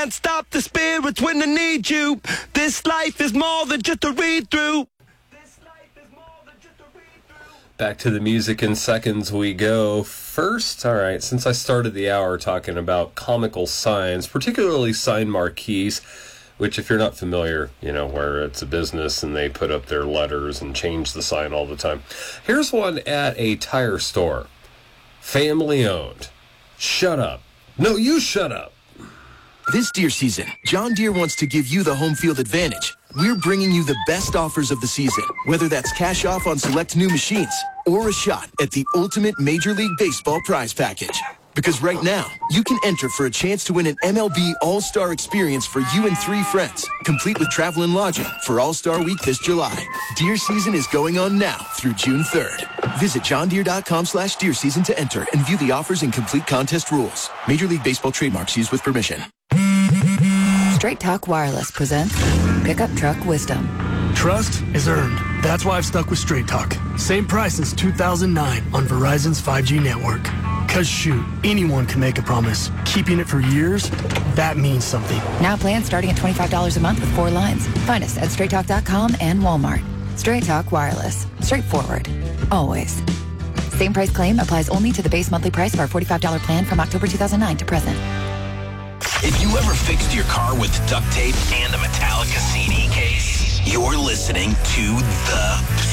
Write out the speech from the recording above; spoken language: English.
can't stop the spirits when I need you. This life is more than just a read-through. Back to the music in seconds we go. First, all right, since I started the hour talking about comical signs, particularly sign marquees, which if you're not familiar, where it's a business and they put up their letters and change the sign all the time. Here's one at a tire store. Family owned. Shut up. No, you shut up. This Deere season, John Deere wants to give you the home field advantage. We're bringing you the best offers of the season, whether that's cash off on select new machines or a shot at the ultimate Major League Baseball prize package. Because right now, you can enter for a chance to win an MLB All-Star experience for you and 3 friends, complete with travel and lodging for All-Star Week this July. Deer season is going on now through June 3rd. Visit johndeere.com/Deer season to enter and view the offers and complete contest rules. Major League Baseball trademarks used with permission. Straight Talk Wireless presents Pickup Truck Wisdom. Trust is earned. That's why I've stuck with Straight Talk. Same price since 2009 on Verizon's 5G network. Cause shoot, anyone can make a promise. Keeping it for years, that means something. Now plans starting at $25 a month with 4 lines. Find us at straighttalk.com and Walmart. Straight Talk Wireless. Straightforward. Always. Same price claim applies only to the base monthly price of our $45 plan from October 2009 to present. If you ever fixed your car with duct tape and a Metallica CD case, you're listening to The